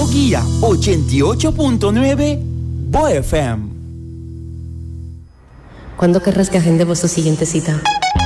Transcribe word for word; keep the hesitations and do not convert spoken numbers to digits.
Guía ochenta y ocho punto nueve Bo F M. ¿Cuándo querrás que agendemos tu siguiente cita?